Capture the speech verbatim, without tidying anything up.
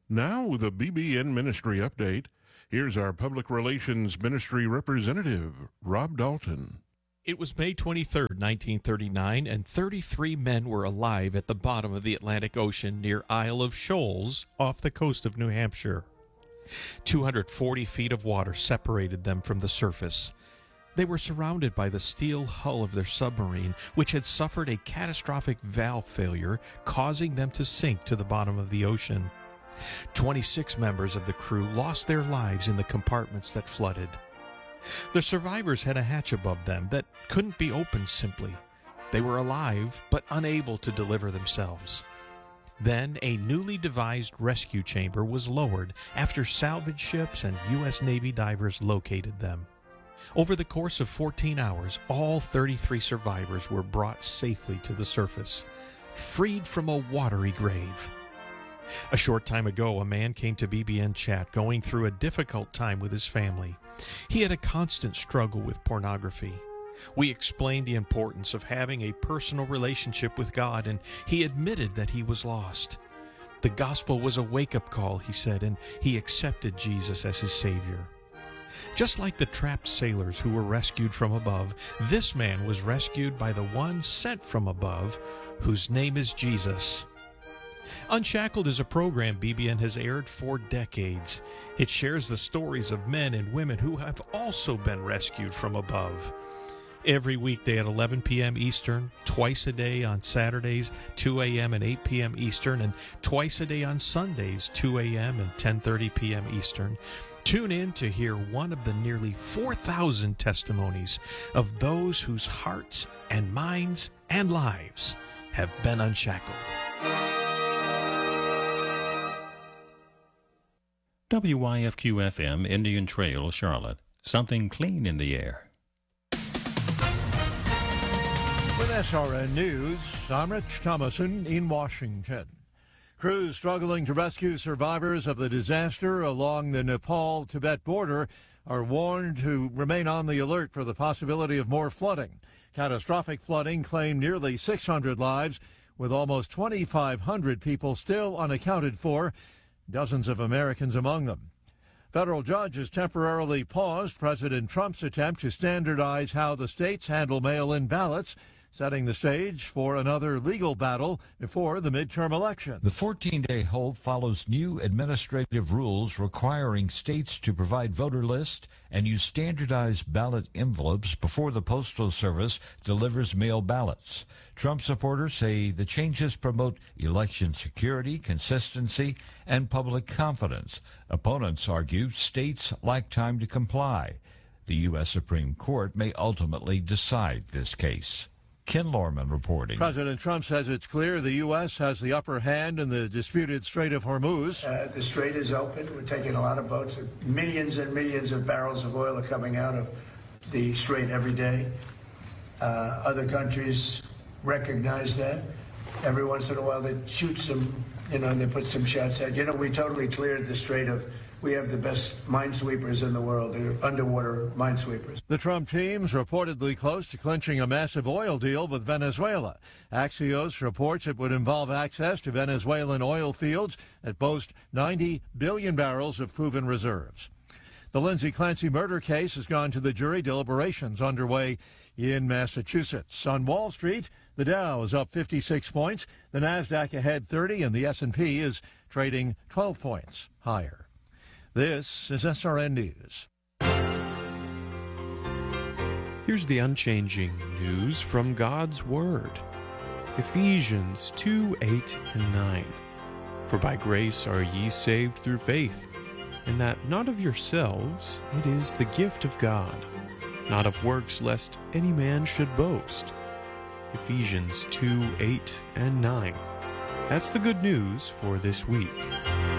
Now with a B B N Ministry update, here's our Public Relations Ministry representative, Rob Dalton. It was May twenty-third, nineteen thirty-nine, and thirty-three men were alive at the bottom of the Atlantic Ocean near Isle of Shoals off the coast of New Hampshire. two hundred forty feet of water separated them from the surface. They were surrounded by the steel hull of their submarine, which had suffered a catastrophic valve failure, causing them to sink to the bottom of the ocean. twenty-six members of the crew lost their lives in the compartments that flooded. The survivors had a hatch above them that couldn't be opened simply. They were alive, but unable to deliver themselves. Then a newly devised rescue chamber was lowered after salvage ships and U S Navy divers located them. Over the course of fourteen hours, all thirty-three survivors were brought safely to the surface, freed from a watery grave. A short time ago, a man came to B B N Chat going through a difficult time with his family. He had a constant struggle with pornography. We explained the importance of having a personal relationship with God, and he admitted that he was lost. The gospel was a wake-up call, he said, and he accepted Jesus as his Savior. Just like the trapped sailors who were rescued from above, this man was rescued by the one sent from above, whose name is Jesus. Unshackled is a program B B N has aired for decades. It shares the stories of men and women who have also been rescued from above. Every weekday at eleven p.m. Eastern, twice a day on Saturdays, two a.m. and eight p.m. Eastern, and twice a day on Sundays, two a.m. and ten thirty p.m. Eastern. Tune in to hear one of the nearly four thousand testimonies of those whose hearts and minds and lives have been unshackled. W Y F Q F M, Indian Trail, Charlotte. Something clean in the air. With S R N News, I'm Rich Thomason in Washington. Crews struggling to rescue survivors of the disaster along the Nepal-Tibet border are warned to remain on the alert for the possibility of more flooding. Catastrophic flooding claimed nearly six hundred lives, with almost twenty-five hundred people still unaccounted for, dozens of Americans among them. Federal judge has temporarily paused President Trump's attempt to standardize how the states handle mail-in ballots, setting the stage for another legal battle before the midterm election. The fourteen-day hold follows new administrative rules requiring states to provide voter lists and use standardized ballot envelopes before the Postal Service delivers mail ballots. Trump supporters say the changes promote election security, consistency, and public confidence. Opponents argue states lack time to comply. The U S Supreme Court may ultimately decide this case. Ken Lorman reporting. President Trump says it's clear the U S has the upper hand in the disputed Strait of Hormuz. Uh, the strait is open. We're taking a lot of boats. Millions and millions of barrels of oil are coming out of the strait every day. Uh, other countries recognize that. Every once in a while they shoot some, you know, and they put some shots at. You know, we totally cleared the Strait of We have the best minesweepers in the world. They're underwater minesweepers. The Trump team's reportedly close to clinching a massive oil deal with Venezuela. Axios reports it would involve access to Venezuelan oil fields that boast ninety billion barrels of proven reserves. The Lindsay Clancy murder case has gone to the jury. Deliberations underway in Massachusetts. On Wall Street, the Dow is up fifty-six points. The Nasdaq ahead thirty, and the S and P is trading twelve points higher. This is S R N News. Here's the unchanging news from God's Word. Ephesians two, eight, and nine. For by grace are ye saved through faith, and that not of yourselves, it is the gift of God, not of works, lest any man should boast. Ephesians two, eight, and nine. That's the good news for this week.